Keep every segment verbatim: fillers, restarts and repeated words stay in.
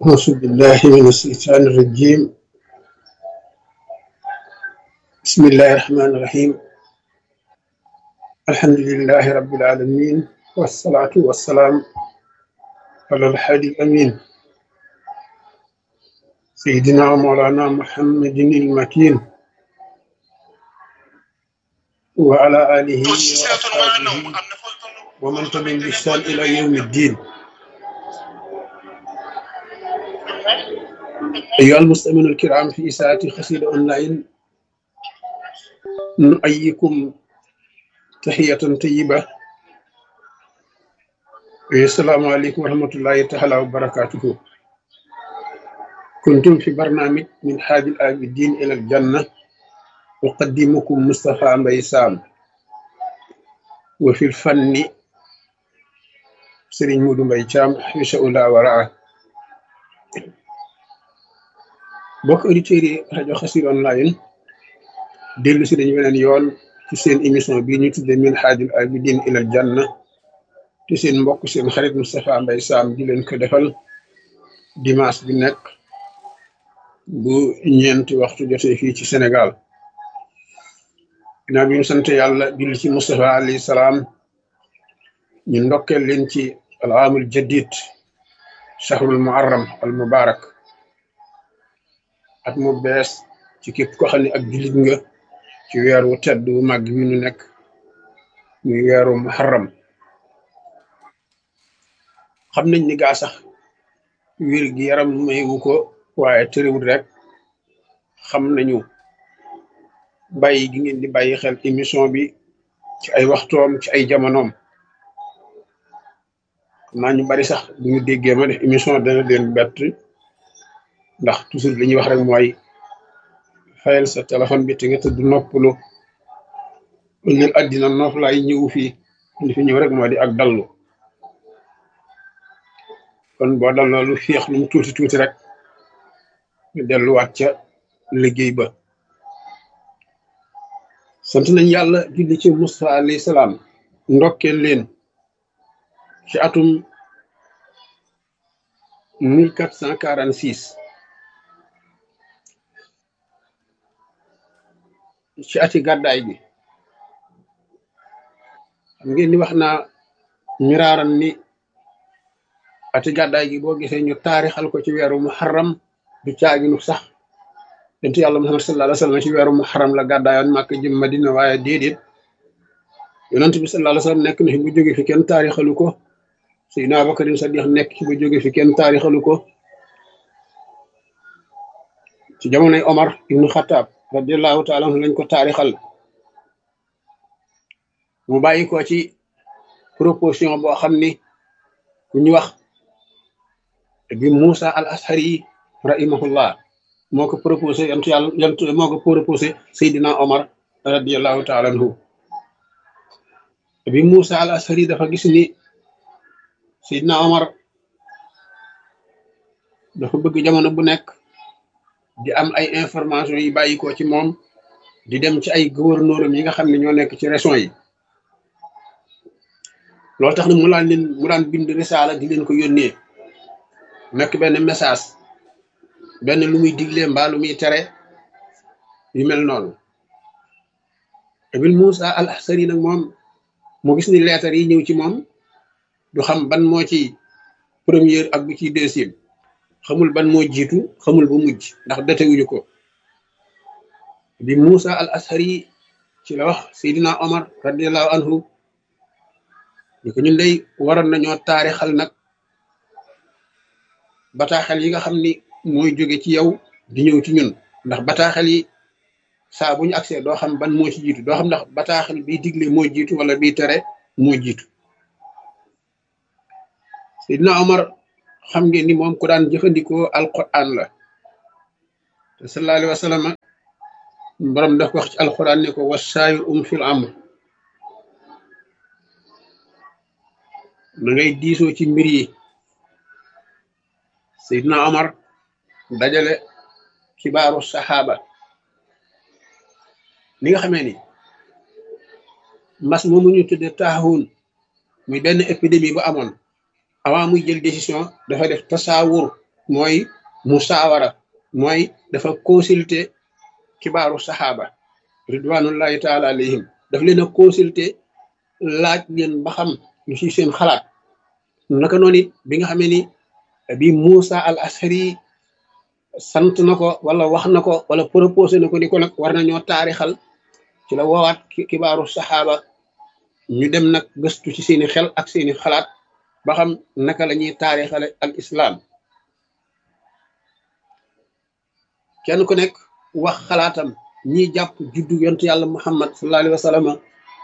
أعوذ بالله من الشيطان الرجيم. بسم الله الرحمن الرحيم. الحمد لله رب العالمين، والصلاة والسلام على الحادي الأمين سيدنا ومولانا محمد المكين وعلى آله وأصحابه ومن تبعهم بإحسان إلى يوم الدين. أيها المستمعون الكرام، في ساعة قصيدة أونلاين نؤيكم تحية طيبة. السلام عليكم ورحمة الله تعالى وبركاته. كنتم في برنامج من حاج العابدين إلى الجنة، أقدمكم مصطفى مباي سام، وفي الفن سيرين مودو مباي تيام حفظه الله ورعاه. bokk auditeurs yi rajo Xassida online dellu si dañu beneen yoon ci seen émission bii ñu tudde min haajul abidin ilal janna, te seen mbokk seen xarit Moustapha Mbaye Sam di leen ko defal dimanche bi nekk bu ñeenti waxtu jotee fii ci Sénégal. ginnaaw bi ñu sant yàlla julli ci Moustapha alayhi salaam, ñu ndokkeel leen ci al aamul jadid shahrul muharram al mubarak, at mu bees ci képp ko xam ne ak jullit nga, ci weer wu tedd wu màgg wi nu nekk muy weeru muharram. xam nañ ni gaa sax wér gi yaram mayu ko, waaye tëréwul rek xam nañu bàyyi gi ngeen di bàyyi xel émission bi ci ay waxtoom, ci ay jamonoom. xam naa ñu bari sax bu ñu déggee ma def émission dana leen bett, ndax toujours li ñuy wax rek mooy fayal sa téléphone bi te nga tëdd noppalu. ëllëg àddina noof laay ñëw fii, li fi ñëw rek moo di ak dallu. kon boo dalloo lu féex lu mu tuuti tuuti rek ñu delluwaat ca liggéey ba. sant nañ yàlla, julli ci Musa alayhi salaam, ndokkeel leen ci atum mille quatre cent quarante six ci ati gàddaay bi. xam ngeen ni wax naa miraaran ni ati gàddaay gi boo gisee ñu taarixal ko ci weeru muharram du caaginu sax yonent yàlla Muhammad sallallahu alayhi wa sallam ci weeru muharram la gàddaayoon Màkka jëm Madina, waaye déedéet, yonent bi sallallahu alayhi wa sallam nekk na fi bu jóge fi kenn taarixalu ko. Seydina Abubakar Sadiq nekk ci bu jóge fi kenn taarixalu ko. ci jamonoy Omar ibnu Xattaab radiyallahu taala anhu lañ ko taarixal. mu bàyyi ko ci proposition boo xam ni ku ñu wax bi Moussa al Ashari rahimahullah moo ko proposé yantu yàlla yantu moo ko proposé Seydina Omar radiyallahu taala anhu. bi Moussa al Ashari dafa gis ni Seydina Omar dafa bëgg jamono bu nekk di am ay information yi bàyyi ko ci moom, di dem ci ay gouverneur yi nga xam ne ñoo nekk ci région yi. loolu tax na mu laan leen mu daan bind risaala di leen ko yónnee, nekk benn message, benn lu muy diglee mbaa lu muy tere, yu mel noonu. Ibn Moussa al Ashari nag moom mu gis ni leetar yi ñëw ci moom du xam ban moo ci première ak bu ci deuxième, xamul ban moo jiitu, xamul bu mujj, ndax datewuñu ko. bi Moussa al Ashari ci la wax Seydina Omar radiyallahu anhu ni ko ñun day waroon nañoo taarixal nag bataaxel yi nga xam ni mooy jóge ci yow di ñëw ci ñun, ndax bataaxel yi saa bu ñu agsee doo xam ban moo ci jiitu, doo xam ndax bataaxel biy digle moo jiitu wala biy tere moo jiitu. Seydina Omar xam ngeen ni moom ku daan jëfandikoo alquran la, te sallallahu alayhi wa sallam borom daf ko wax ci alquran ne ko wasaayir um fil amr, na ngay diisoo ci mbir yi. Seydina Omar dajale xibaaru saxaaba li nga xamee ni mas moomu ñu tudde taaxuun, muy benn épidémie bu amoon. avant muy jël décision dafa def tasaawur mooy musaawara mooy dafa consulter kibaaru saxaaba ridwanullahi taala alayhim daf leen a consulter laaj leen ba xam lu ci seen xalaat naka noonu it bi nga xamee ni bi Moussa al Ashari sant na ko wala wax na ko wala proposé na ko ni ko nag war nañoo taarixal ci la woowaat kibaaru saxaaba ñu dem nag gëstu ci seeni xel ak seeni xalaat ba xam naka la ñuy taarixale al islam kenn ku nekk wax xalaatam ñi jàpp juddu yontu yàlla muhammad sallallahu alayhi wa sallam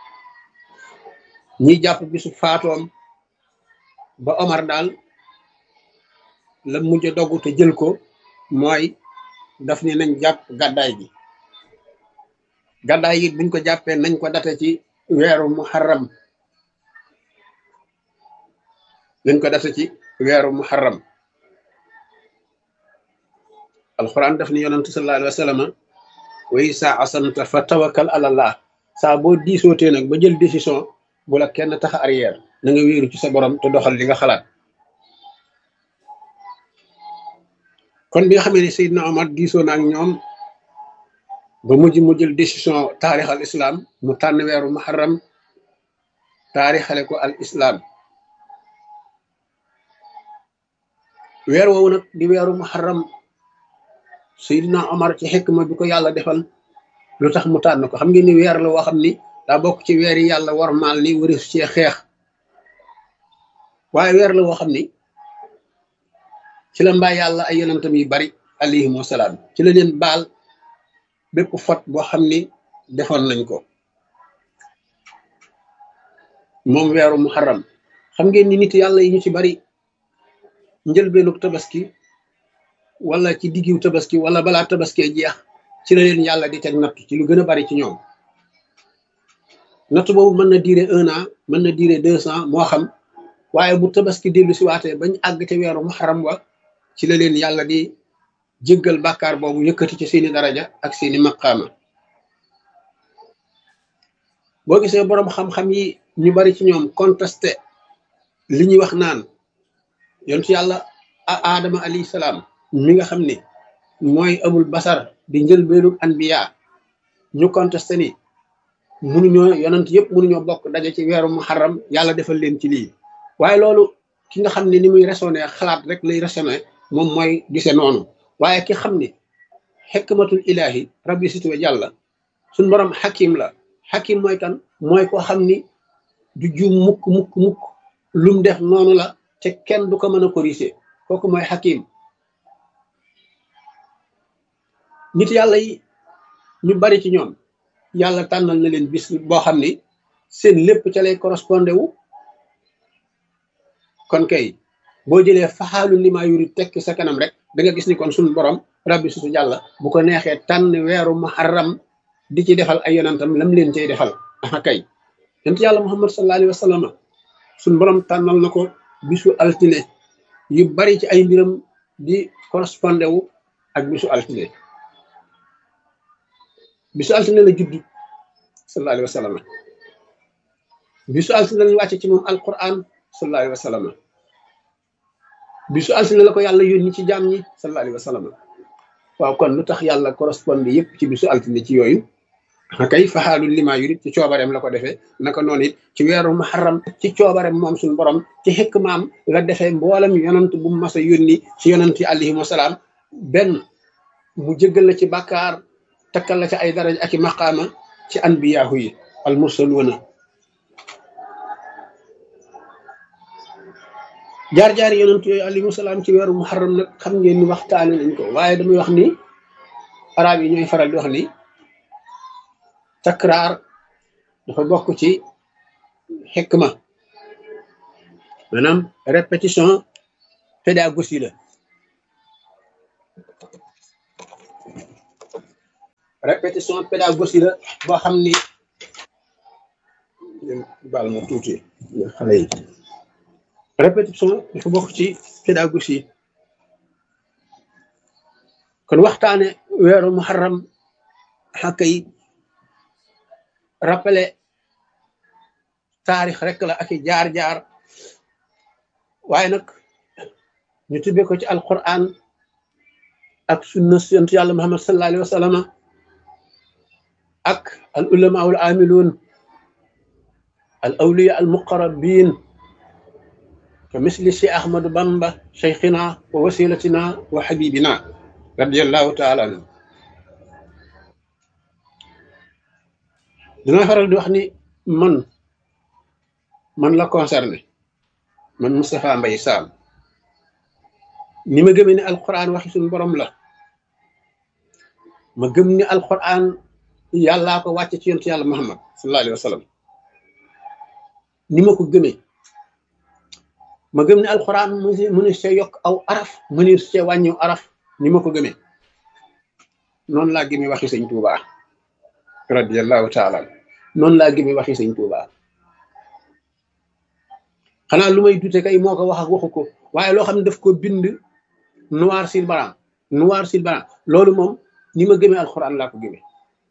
ñi jàpp bisu faatoom ba Omar daal la mujj a dogg te jël ko mooy daf ni nañ jàpp gàddaay gi gàddaay gi buñ ko jàppee nañ ko date ci weeru muharram nañ ko date ci weeru muharram alquran daf ni yonantu sallallahu alayhi wa sallam wa isa asanta fa tawakkal ala allah saa boo diisootee nag ba jël décision bu la kenn tax arrière na nga wéeru ci sa borom te doxal li nga xalaat kon bi nga xamee ne Seydina Omar diisoo na ak ñoom ba mujj mu jël décision taarix al islam mu tànn weeru muharram taarixale ko al islam weer woowu nag di weeru muharram Seydina Omar ci xikma bi ko yàlla defal lu tax mu tànn ko xam ngeen ni weer la woo xam ni daa bokk ci weer yi yàlla warmaal ni waris cee xeex waaye weer la woo xam ni ci la mbaa yàlla ay yonentam yu bari alayhim wasalaam ci la leen baal bépp fot boo xam ni defoon nañ ko moom weeru muharram xam ngeen ni nit yàlla yi ñu ci bari njëlbeenug tabaski wala ci diggiw tabaski wala balaa tabaskee jeex ci la leen yàlla di teg natt ci lu gën a bari ci ñoom natt boobu mën na diire un an mën na diire deux ans moo xam waaye bu tabaski dellu si waatee bañ àgg te weeru muharram wa ci la leen yàlla di jéggal bàkkaar boobu yëkkati ci seeni daraja ak seeni maqaama boo gisee boroom xam-xam yi ñu bari ci ñoom contesté li ñuy wax naan yontu yàlla aadama alayhi salaam mi nga xam ne mooy abul basar di njëlbéenu anbiya ñu contesté ni munuñoo yonent yëpp munuñoo bokk daje ci weeru muharram yàlla defal leen ci lii waaye loolu ki nga xam ne ni muy raisonné xalaat rek lay raisonné moom mooy gise noonu waaye ki xam ni xikmatul ilahi rabbi situwe jàlla suñ borom xakim la xakim mooy kan mooy koo xam ni du juum mukk mukk mukk lum def noonu la te kenn du ko mën a corriger kooku mooy xakim nit yàlla yi ñu bari ci ñoom yàlla tànnal na leen bis boo xam ni seen lépp ca lay correspondé wu kon kay boo jëlee faxaalu limaa yuri tekki sa kanam rek da nga gis ni kon suñu borom rabbi sutu jàlla bu ko neexee tànn weeru muharram di ci defal ay yonantam lam leen cay defal aha kay yonent yàlla muhammad sallallahu alayhi wa sallam suñu borom tànnal na ko bisu altine yu bari ci ay mbiram di correspondé wu ak bisu altine bisu altine la judd sallallahu alayhi wa sallam bisu altine lañu wàcce ci moom alquran sallallahu alayhi wa sallam bisu altine la ko yàlla yónni ci jaam ñi sallallahu alayhi wa sallam waaw kon lu tax yàlla correspondé yëpp ci bisu altine ci yooyu kay faxaalu lima yurid ci coobareem la ko defee naka noonu it ci weeru muharram ci coobareem moom suñu borom ci xikmaam la defee mboolem yonant bu mas a yónni ci yonant yi alayhim wasalaam benn mu jéggal la ci bàkkaar takkal la ci ay daraj ak i maqaama ci anbiyaahu yi al mursaluuna jaar-jaari yonent yooyu alayhi salaam ci weeru muharram nag xam ngeen ni waxtaane nañ ko waaye damay wax ni arab yi ñooy faral di wax ni takraar dafa bokk ci xikma maanaam répétition pédagogie la répétition pédagogie la boo xam ni baal ma tuuti xale yi répétition dafa bokk ci pédagogie kon waxtaane weeru muharram xàkk yi rappelé taarix rek la ak i jaar-jaar waaye nag ñu tibbee ko ci alquran ak sunna yonent yàlla muhammad sallallahu alayhi wa sallam ak al ulama al amilun al awliya al muqarrabin ka misli si ahmadu bamba cheikhina wa wasilatina wa habibina radiallahu taala anhu. dina faral di wax ni man man la concerné man Moustapha Mbaye Sam ni ma gëmee ne alquran waxi suñu borom la, ma gëm ni alquran yàllaa ko wàcce ci yonent yàlla muhammad sallallahu alayhi wa sallam ni ma ko gëmee. ma gëm ne alquran mu mënu see yokk aw araf mënu see wàññiw araf ni ma ko gëmee. noonu laa gëmee waxi sëñ Tuubaa radiyallahu taala noonu laa gëmee waxi sëñ Tuubaa. xanaa lu may dute kay moo ko wax ak waxu ko, waaye loo xam ne daf ko bind noir sur blanc noir sur blanc loolu moom ni ma gëmee alquran laa ko gëmee.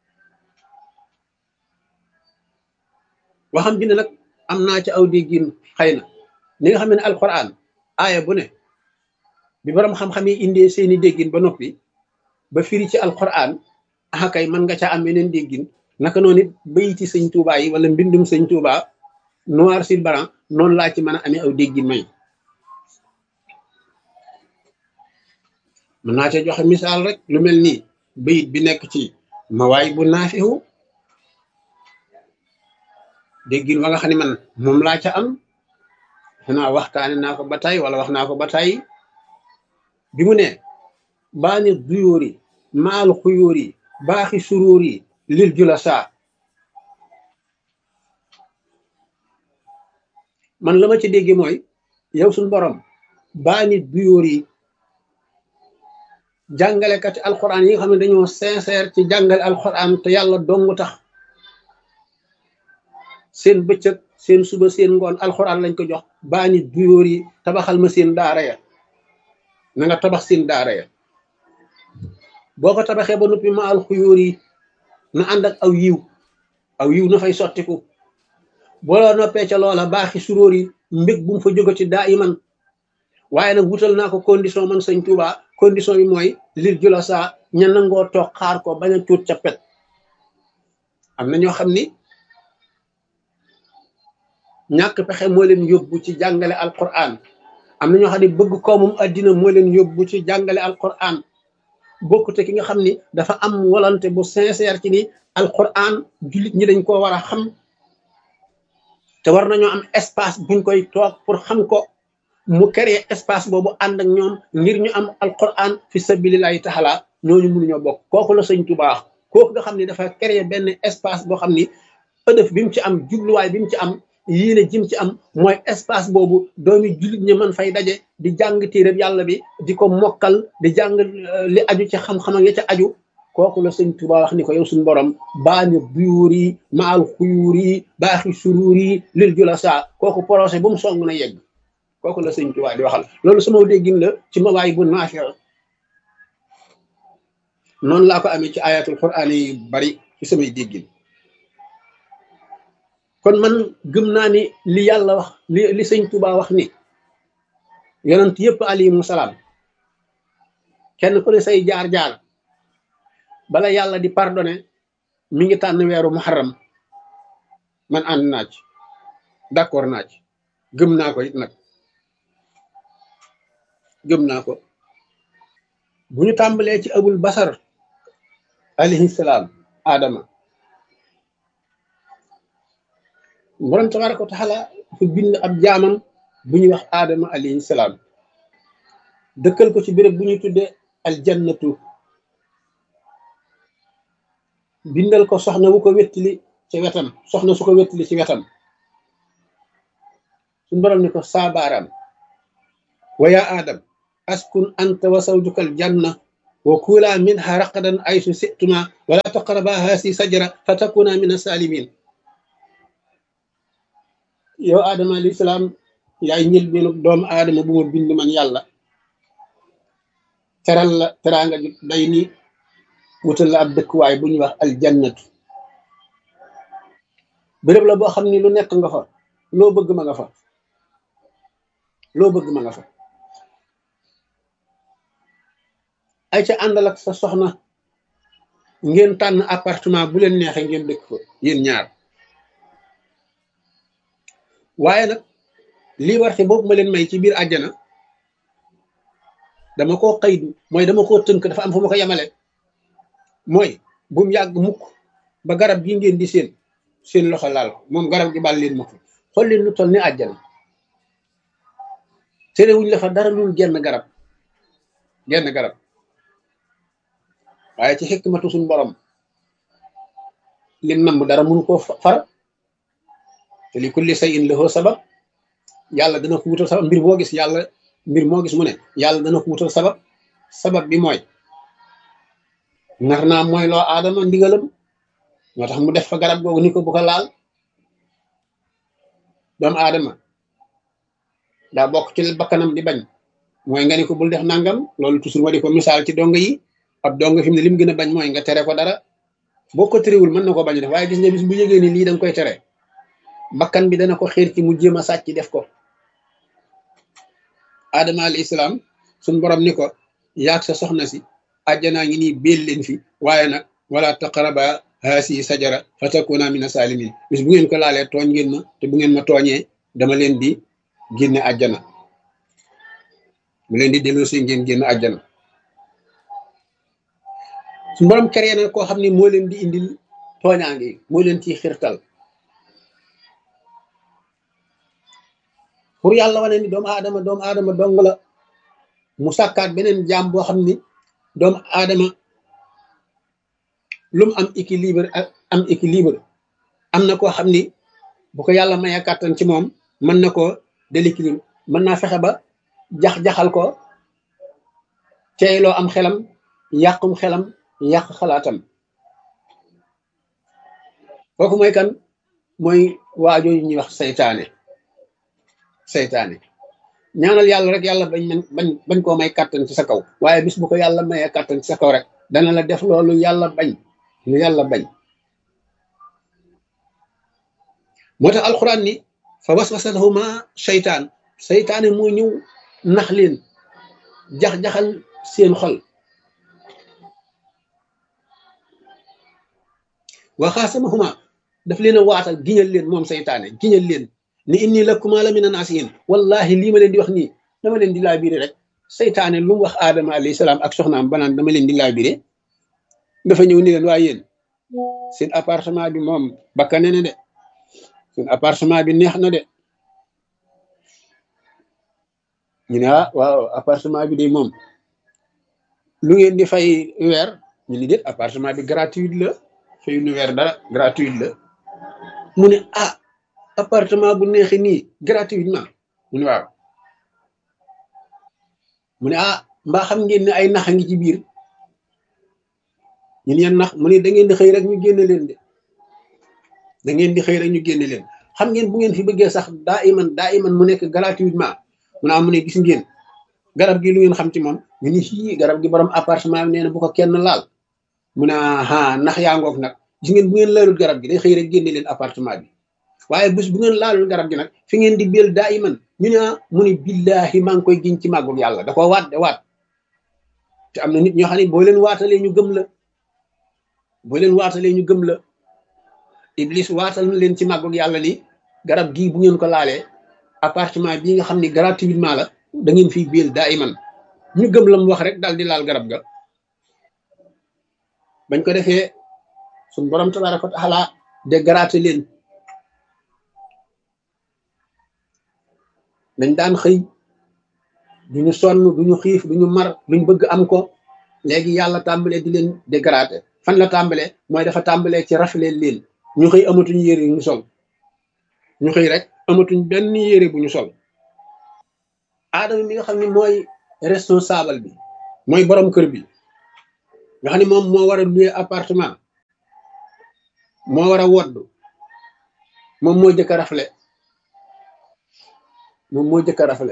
waxam bi ne nag am naa ci aw déggin xëy na ni nga xam ne alquran aaya bu ne bi borom xam-xam yi indee seeni déggin ba noppi ba firi ci alquran ah kay mën nga caa am yeneen déggin. naka noonu it bayiti sëñ Tuubaa yi wala mbindum sëñ Tuubaa noir sur blanc noonu laa ci mën a amee aw déggin may. mën naa cee joxe misaal rek lu mel nii bayit bi nekk ci mawaay bu naafihu déggin wa nga xam ne man moom laa ca am xanaa waxtaane naa ko ba tey wala wax naa ko ba tey bi mu ne baani duyóori maal xuyóori baaxi suróori lil jula saa man la ma ci dégge mooy yow suñ borom baani duyóori jàngalekati alquran yi nga xam ne dañoo sincère ci jàngale alquran te yàlla dong tax seen bëccëg seen suba seen ngoon alxuraan lañ ko jox baani duyóor yi tabaxal ma seen daara ya na nga tabax seen daara ya boo ko tabaxee ba noppi ma alxuyóor yi na ànd ak aw yiw aw yiw na fay sottiku boo la noppee ca loola baaxi suróor yi mbég bu mu fa jógati daa iman waaye nag wutal naa ko condition man sëñ Tuubaa condition bi mooy lir jula saa ña nangoo toog xaar ko bañ a tuut ca pet. am na ñoo xam ni ñàkk pexe moo leen yóbbu ci jàngale alquran, am na ñoo xam ne bëgg koomum addina moo leen yóbbu ci jàngale alquran bokkute ki nga xam ni dafa am volonté bu sincère ci ni alquran jullit ñi dañ koo war a xam te war nañoo am espace buñ koy toog pour xam ko mu créer espace boobu ànd ak ñoom ngir ñu am alquran fi sabilillahi taala. ñooñu mënuñoo bokk. kooku la sëñ Tuubaa kooku nga xam ne dafa créer benn espace boo xam ni ëdëf bi mu ci am jubluwaay bi mu ci am yéene jim ci am mooy espace boobu doomi jullit ñi mën fay daje di jàng téereb yàlla bi di ko mokkal di jàng li aju ci xam-xam ak ya ca aju. kooku la sëñ Tuubaa wax ni ko yow suñu borom baani buyuur yi maal xuyuur yi baaxi suruur yi lil jula saa kooku projet bu mu song na yegg. kooku la sëñ Tuubaa di waxal. loolu sama déggin la ci mawaay bu naafi noonu laa ko amee ci ayatul quraan yi bari ci samay déggin. kon man gëm naa ni li yàlla wax li li sëñ Tuubaa wax ni yonent yëpp alayhimu salaam kenn ku ne say jaar-jaar bala yàlla di pardonné mi ngi tànn weeru muharram. man ànd naa ci d'accord naa ci gëm naa ko it nag gëm naa ko. bu ñu tàmbalee ci abul basar alayhi salaam Adama, borom tabaraka wa taala dafa bind ab jaamam bu ñuy wax Adama alayhi salaam dëkkal ko ci béréb bu ñuy tuddee aljannatu, bindal ko soxna wu ko wettili ci wetam soxna su ko wettili ci wetam. suñu borom ni ko saabaaraam wa yaa Adam askun anta wa zawjuka aljanna wa kula minha raqadan aysu situma wala taqraba haasi sajara fa takuna min asalimin. yow Adama alayhi salaam yaay ñël beenu doomu aadama bu ma bind man yàlla teral la teraanga ji day ni wutal la ab dëkkuwaay bu ñuy wax aljannatu. béréb la boo xam ni lu nekk nga fa, loo bëgg ma nga fa loo bëgg ma nga fa ay ca àndal ak sa soxna ngeen tànn appartement bu leen neexee ngeen dëkk fa yéen ñaar. waaye nag liberté boobu ma leen may ci biir àjjana dama koo xëydu mooy dama koo tënk dafa am fu ma ko yemale mooy bu mu yàgg mukk ba garab gi ngeen di seen seen loxo laal ko moom garab gi bal leen ma ko xool leen lu toll ni àjjana terewuñ la fa dara lul genn garab genn garab waaye ci xikmatu suñ borom lim namm dara mun koo far te li kulli shay'in lahu sabab yàlla dana ko wutal sabab mbir moo gis yàlla mbir moo gis mu ne yàlla dana ko wutal sabab sabab bi mooy nar naa mooy loo aadama ndigalam moo tax mu def fa garab googu ni ko bu ko laal doomu aadama daa bokk ci bakkanam di bañ mooy nga ni ko bul def nangam loolu toujours ma di ko misaal ci dong yi ab dong fi mu ne lim gën a bañ mooy nga tere ko dara boo ko terewul mën na ko bañ def waaye gis nga bis bu yëgee ni lii da nga koy tere bakkan bi dana ko xiir ci mu jéem a sàcc def ko. Adama alayhi salaam suñ borom ni ko yaag sa soxna si àjjanaa ngi nii béel leen fi waaye nag wala taqraba haasi sajara fa takuna mina salimin bis bu ngeen ko laalee tooñ ngeen ma te bu ngeen ma tooñee dama leen di génne àjjana mu leen di delloosi ngeen génn àjjana. suñ borom créé na koo xam ne moo leen di indil tooñaange yi moo leen ciy xirtal pour yàlla wane ni doomu aadama doomu aadama dong la mu sàkkaat beneen jaam boo xam ni doomu aadama lu mu am équilibre am équilibre am na koo xam ni bu ko yàlla mayee kàttan ci moom mën na koo déséquilibre mën naa fexe ba jax-jaxal ko ceeyloo am xelam yàqum xelam yàq xalaatam kooku mooy kan mooy waajoo yi ñuy wax saytaane seytaane ñaanal yàlla rek yàlla bañ bañ bañ koo may kàttan ci sa kaw waaye bis bu ko yàlla mayee kàttan ci sa kaw rek dana la def loolu yàlla bañ lu yàlla bañ moo tax alxuraan ni fa waswasa lahuma seytaan seytaane moo ñëw nax leen jax-jaxal seen xol wa xaasamahuma daf leen a waatal giñal leen moom seytaane giñal leen ni inni lakuma la mina naasihin wallahi lii ma leen di wax nii dama leen di laabiré rek seytaane lu mu wax aadama alayhi salaam ak soxnaam banaan dama leen di laabiré dafa ñëw ni leen waa yéen seen appartement bi moom bakkane na de seen appartement bi neex na de ñu ne ah waaw appartement bi de moom lu ngeen di fay weer ñu ni déet appartement bi gratuit la fay nu weer dara gratuit la mu ne ah appartement bu neexee nii gratuitement mu ne waaw mu ne ah mbaa xam ngeen ne ay nax a ngi ci biir ñun yeen nax mu ne da ngeen di xëy rek ñu génne leen de da ngeen di xëy rek ñu génne leen xam ngeen bu ngeen fi bëggee sax daa iman daa iman mu nekk gratuitement mu ne ah mu ne gis ngeen garab gi lu ngeen xam ci moom ñu ni fii garab gi borom appartement bi nee na bu ko kenn laal mu ne ah nax yaa ngoog nag gis ngeen bu ngeen laalul garab gi day xëy rek génne leen appartement bi waaye bés bu ngeen laalul garab gi nag fi ngeen di béel daa iman ñu ne mu ne billahi maa ngi koy giñ ci màggul yàlla da ko waat de waat te am na nit ñoo xam ne boo leen waatalee ñu gëm la boo leen waatalee ñu gëm la iblis waatal na leen ci màggul yàlla ni garab gii bu ngeen ko laalee appartement bii nga xam ne gratuitement la da ngeen fiy béel daa iman ñu gëm la mu wax rek daal di laal garab ga bañ ko defee suñ borom tabaaraka wa taala de gratte leen dañ daan xëy duñu sonn duñu xiif duñu mar luñ bëgg am ko léegi yàlla tàmbalee di leen dégraté fan la tàmbalee mooy dafa tàmbalee ci rafleel leen ñu xëy amatuñ yére yu ñu sol ñu xëy rek amatuñ benn yére bu ñu sol aadama mi nga xam ne mooy responsable bi mooy borom kër bi nga xam ne moom moo war a louer appartement moo war a wodd moom moo jëkk a rafle moom moo jëkk a rafle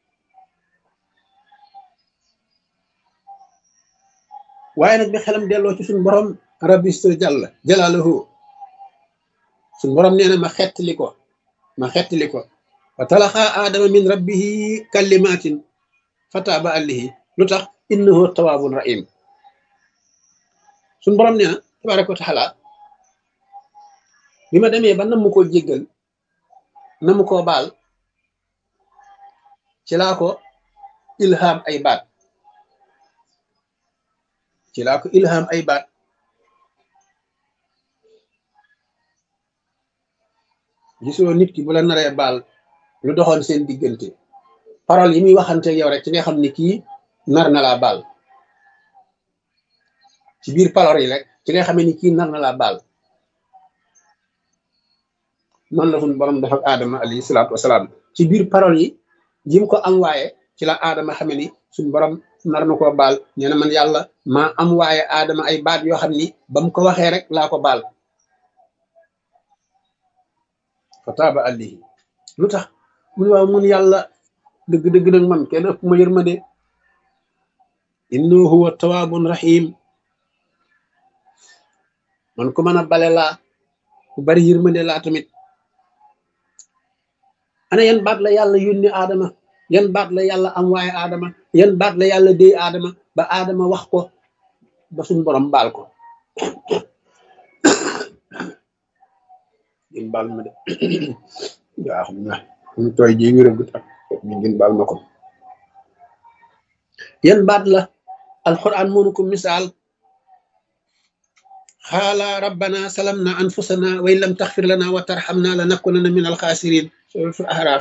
waaye nag bi xelam delloo ci suñ borom rabbi jalla jalaaluhu suñ borom nee na ma xettali ko ma xettali ko wa talaqa aadama min rabbihi kalimatin fataaba alayhi lu tax innahu tawaabun rahim. suñ borom nee na tabaraka wa taala bi ma demee ba namm koo jéggal namm koo baal ci laa ko ilham ay baat ci laa ko ilham ay baat gisoo nit ki bu la naree baal lu doxoon seen diggante parole yi muy waxante yow rek ci nga xam ni kii nar na laa baal ci biir parole yi rek ci nga xamee ni kii nar na laa baal noonu la suñu borom def ak aadama alayhi salaatu wasalaam ci biir parole yi yim ko am waaye ci la aadama xame ni suñu borom nar na koo baal nee na man yàlla maa am waaye aadama ay baat yoo xam ni ba mu ko waxee rek laa ko baal fa taaba alayhi lu tax mun waaw mun yàlla dëgg-dëgg nag man kenn ëpp ma yërmande innahu huwa tawaabun rahim man ku mën a bale laa ku bari yërmande laa tamit ana yan baat la yàlla yónni aadama yan baat la yàlla am waaye aadama yan baat la yàlla déy aadama ba aadama wax ko ba suñ borom baal ko ngeen baal ma de waa xam na ñu tooy ji wéragut ak ñu ngeen baal ma ko yan baat la alquran mënu ko misaal xaala rabbana salamna anfusana wa in lam taxfir lana wa tarxamna la nakunanna min alxaasirin suratul ahraaf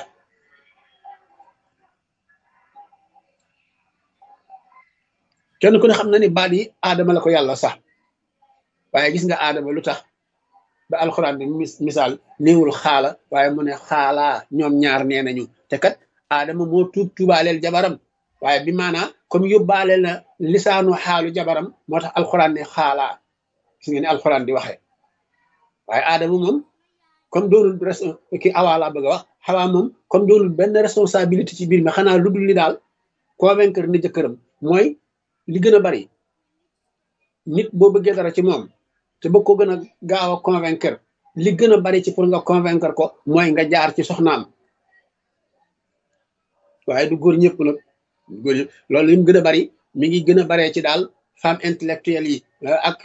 kenn ku ne xam na ni baat yi aadama la ko yàlla sax waaye gis nga aadama lu tax ba alxuraan bi misaal néewul xaala waaye mu ne xaalaa ñoom ñaar nee nañu te kat aadama moo tuub tuubaaleel jabaram waaye bi maanaa comme yóbbaaleel na lisaanu xaalu jabaram moo tax alxuraan ne xaalaa gis nga ni alxuraan di waxee waaye aadama moom comme doonul ki awaa laa bëgg a wax xawaa moom comme doonul benn responsabilité ci biir mi xanaa lu dul ni daal convaincre ni jëkkëram mooy li gën a bari nit boo bëggee dara ci moom te bëgg ko gën a gaaw a convaincre li gën a bari ci pour nga convaincre ko mooy nga jaar ci soxnaam waaye du góor ñëpp nag góor ñëpp loolu li mu gën a bari mi ngi gën a baree ci daal femme intellectuelle yi ak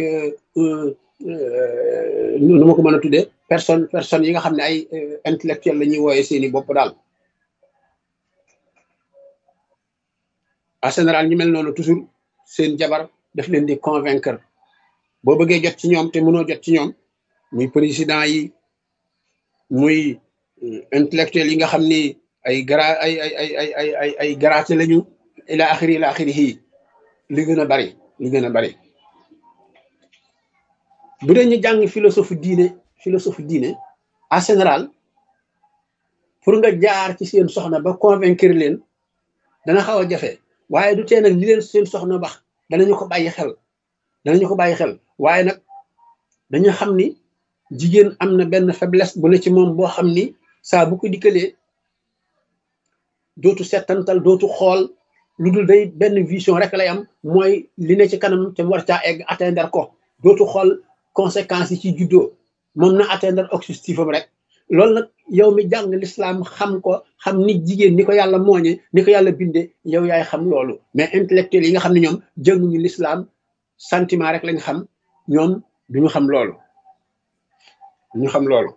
nu ma ko mën a tuddee personne personne yi nga xam ne ay intellectuel la ñuy wooye seeni bopp daal en général ñu mel noonu toujours seen jabar daf leen di convaincre boo bëggee jot ci ñoom te mënoo jot ci ñoom muy président yi muy intellectuel yi nga xam ni ay gra ay ay ay ay ay ay ay garaate lañu ila axiri ila axiri yi li gën a bari li gën a bari bu dee ñu jàng philosophe diine philosophe diine en général pour nga jaar ci seen soxna ba convaincre leen dana xaw a jafe waaye du tee nag li leen seen soxna wax danañu ko bàyyi xel danañu ko bàyyi xel waaye nag dañu xam ni jigéen am na benn faiblesse bu ne ci moom boo xam ni saa bu ko dikkalee dootu settantal dootu xool lu dul day benn vision rek lay am mooy li ne ci kanam te mu war caa egg atteindre ko dootu xool conséquences yi ci juddoo moom na atteindre objectif am rek loolu nag yow mi jàng l'islam xam ko xam ni jigéen ni ko yàlla mooñe ni ko yàlla binde yow yaay xam loolu mais intellectuel yi nga xam ne ñoom jënguñu l'islam sentiment rek lañ xam ñoom duñu xam loolu duñu xam loolu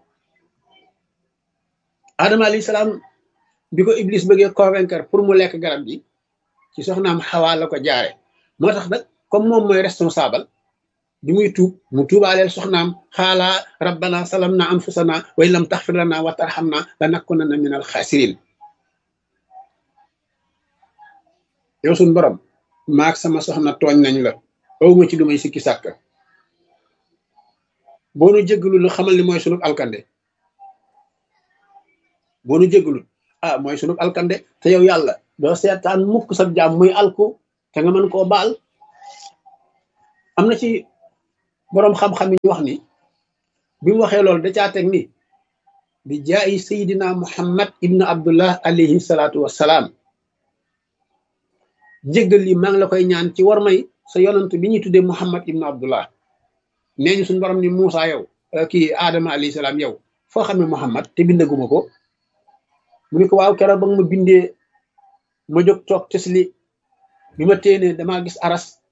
adama alayhi salaam bi ko iblis bëggee convaincre pour mu lekk garab gi ci soxnaam xawaa la ko jaare moo tax nag comme moom mooy responsable bi muy tuub mu tuubaaleel soxnaam xaalaa rabbana salamna anfusana wa in lam taxfir lana wa tarhamna lanakunanna min alxaasirin yow suñ borom maag sama soxna tooñ nañ la awma ci lu may sikki sàkk boo nu jéggalu lu xamal ni mooy sunub alkande boo nu jéggalu ah mooy sunub alkande te yow yàlla doo seetaan mukk sa jaam muy alku te nga mën koo baal am na ci boroom xam-xam yi ñu wax ni bi mu waxee loolu da caa teg ni bi jaayi sayidina muhammad ibnu abdullah alayhi salaatu wassalaam njéggal li maa ngi la koy ñaan ci war may sa yonant bi ñuy tuddee muhammad ibnu abdullah nee ñu suñu borom ni Muusa yow kii Adama alayhi salaam yow foo xamee muhammad te bindaguma ko mu ni ko waaw keroog ba nga ma bindee ma jóg toog tesli bi ma téenee damaa gis aras